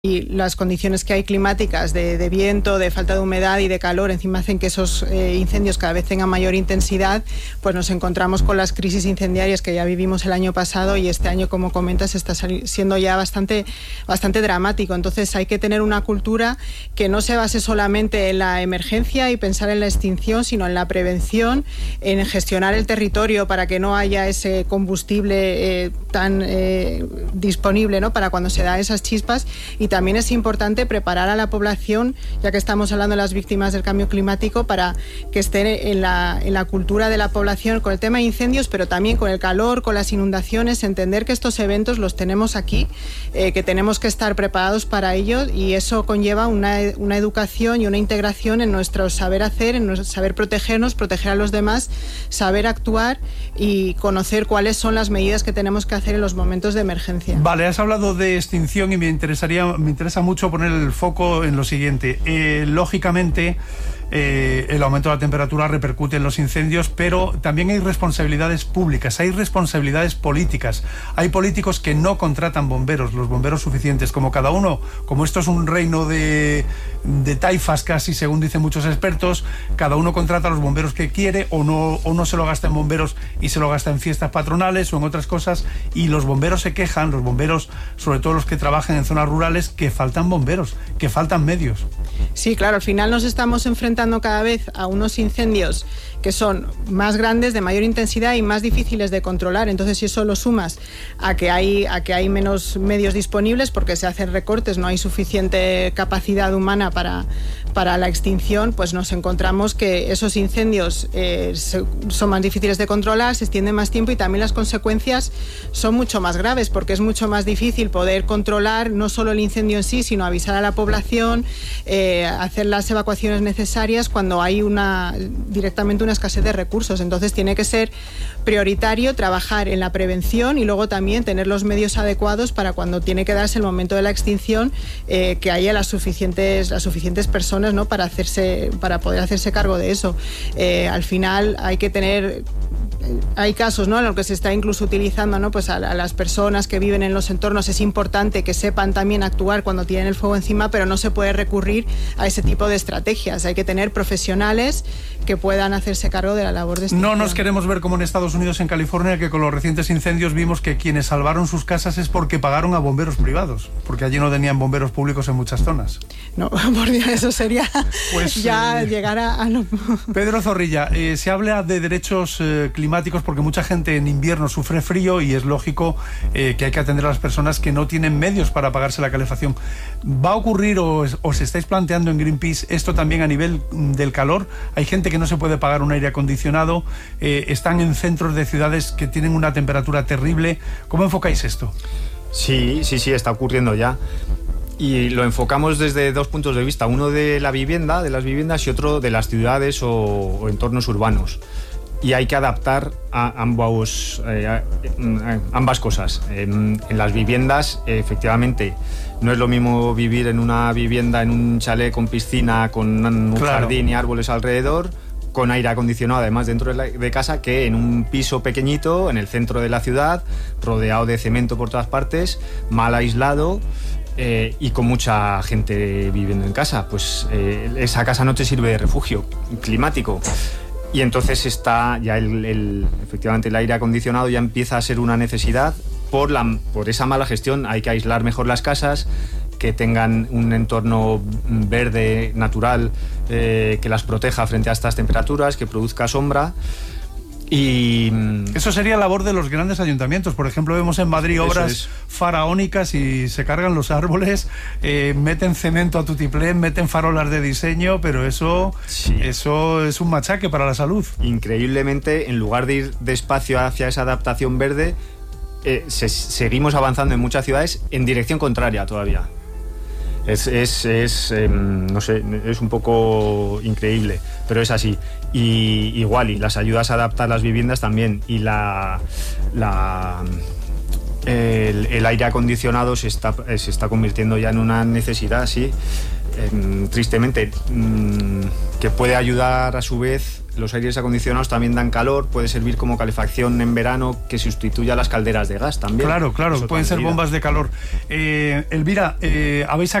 Y las condiciones que hay climáticas de viento, de falta de humedad y de calor, encima hacen que esos incendios cada vez tengan mayor intensidad, pues nos encontramos con las crisis incendiarias que ya vivimos el año pasado, y este año, como comentas, está siendo ya bastante dramático. Entonces hay que tener una cultura que no se base solamente en la emergencia y pensar en la extinción, sino en la prevención, en gestionar el territorio para que no haya ese combustible tan disponible, ¿no?, para cuando se da esas chispas. Y también es importante preparar a la población, ya que estamos hablando de las víctimas del cambio climático, para que estén en la cultura de la población con el tema de incendios, pero también con el calor, con las inundaciones, entender que estos eventos los tenemos aquí, que tenemos que estar preparados para ellos, y eso conlleva una educación y una integración en nuestro saber hacer, en nuestro saber protegernos, proteger a los demás, saber actuar y conocer cuáles son las medidas que tenemos que hacer en los momentos de emergencia. Vale, has hablado de extinción y me interesa mucho poner el foco en lo siguiente. Lógicamente, el aumento de la temperatura repercute en los incendios, pero también hay responsabilidades públicas, hay responsabilidades políticas. Hay políticos que no contratan bomberos, los bomberos suficientes, como cada uno, como esto es un reino de taifas casi, según dicen muchos expertos, cada uno contrata a los bomberos que quiere, o no se lo gasta en bomberos y se lo gasta en fiestas patronales o en otras cosas, y los bomberos se quejan, los bomberos, sobre todo los que trabajan en zonas rurales, que faltan bomberos, que faltan medios. Sí, claro, al final nos estamos enfrentando cada vez a unos incendios que son más grandes, de mayor intensidad y más difíciles de controlar. Entonces, si eso lo sumas a que hay menos medios disponibles porque se hacen recortes, no hay suficiente capacidad humana para la extinción, pues nos encontramos que esos incendios son más difíciles de controlar, se extienden más tiempo, y también las consecuencias son mucho más graves, porque es mucho más difícil poder controlar no solo el incendio en sí, sino avisar a la población, hacer las evacuaciones necesarias cuando hay directamente una escasez de recursos. Entonces tiene que ser prioritario trabajar en la prevención y luego también tener los medios adecuados para cuando tiene que darse el momento de la extinción, que haya las suficientes personas, ¿no?, para poder hacerse cargo de eso. Al final hay casos, ¿no?, en los que se está incluso utilizando, ¿no?, pues a las personas que viven en los entornos. Es importante que sepan también actuar cuando tienen el fuego encima, pero no se puede recurrir a ese tipo de estrategias. Hay que tener profesionales que puedan hacerse cargo de la labor de extinción. No nos queremos ver como en Estados Unidos, en California, que con los recientes incendios vimos que quienes salvaron sus casas es porque pagaron a bomberos privados, porque allí no tenían bomberos públicos en muchas zonas. No, por Dios, eso sería pues, ya llegar a lo... Pedro Zorrilla, se habla de derechos climáticos porque mucha gente en invierno sufre frío y es lógico que hay que atender a las personas que no tienen medios para pagarse la calefacción. ¿Va a ocurrir o se estáis planteando en Greenpeace esto también a nivel del calor? Hay gente que no se puede pagar un aire acondicionado, están en centros de ciudades que tienen una temperatura terrible. ¿Cómo enfocáis esto? Sí, está ocurriendo ya. Y lo enfocamos desde dos puntos de vista, uno de las viviendas y otro de las ciudades o entornos urbanos. Y hay que adaptar a ambas cosas. En las viviendas, efectivamente, no es lo mismo vivir en una vivienda, en un chalet con piscina, con un jardín y árboles alrededor, con aire acondicionado además dentro de casa, que en un piso pequeñito, en el centro de la ciudad, rodeado de cemento por todas partes, mal aislado, y con mucha gente viviendo en casa. Pues esa casa no te sirve de refugio climático. Y entonces está ya efectivamente el aire acondicionado ya empieza a ser una necesidad por esa mala gestión. Hay que aislar mejor las casas, que tengan un entorno verde, natural, que las proteja frente a estas temperaturas, que produzca sombra. Y eso sería labor de los grandes ayuntamientos. Por ejemplo, vemos en Madrid obras faraónicas y se cargan los árboles, meten cemento a tutiplén, meten farolas de diseño, pero eso es un machaque para la salud. Increíblemente, en lugar de ir despacio hacia esa adaptación verde, seguimos avanzando en muchas ciudades en dirección contraria todavía. No sé, es un poco increíble, pero es así. Y igual, y las ayudas a adaptar las viviendas también, y el aire acondicionado se está convirtiendo ya en una necesidad, sí, tristemente, que puede ayudar a su vez los aires acondicionados también dan calor, puede servir como calefacción en verano que sustituya las calderas de gas también. Claro, pueden ser bombas de calor. Elvira, habéis